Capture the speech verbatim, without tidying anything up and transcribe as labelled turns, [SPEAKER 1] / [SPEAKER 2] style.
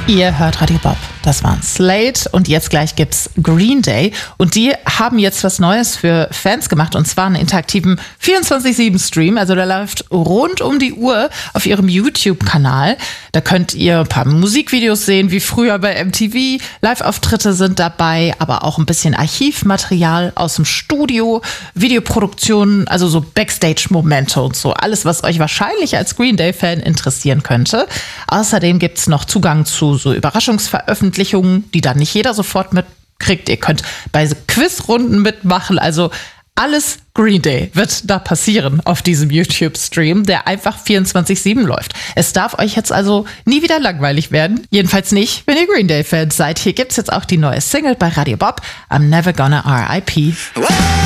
[SPEAKER 1] Ihr hört Radio Bob. Das waren Slade und jetzt gleich gibt's Green Day. Und die haben jetzt was Neues für Fans gemacht und zwar einen interaktiven vierundzwanzig sieben Stream. Also der läuft rund um die Uhr auf ihrem YouTube-Kanal. Da könnt ihr ein paar Musikvideos sehen, wie früher bei M T V. Live-Auftritte sind dabei, aber auch ein bisschen Archivmaterial aus dem Studio, Videoproduktionen, also so Backstage-Momente und so. Alles, was euch wahrscheinlich als Green Day-Fan interessieren könnte. Außerdem gibt's noch Zugang zu so Überraschungsveröffentlichungen, die dann nicht jeder sofort mitkriegt. Ihr könnt bei Quizrunden mitmachen, also alles Green Day wird da passieren auf diesem YouTube-Stream, der einfach vierundzwanzig sieben läuft. Es darf euch jetzt also nie wieder langweilig werden. Jedenfalls nicht, wenn ihr Green Day-Fans seid. Hier gibt's jetzt auch die neue Single bei Radio Bob, I'm Never Gonna R I P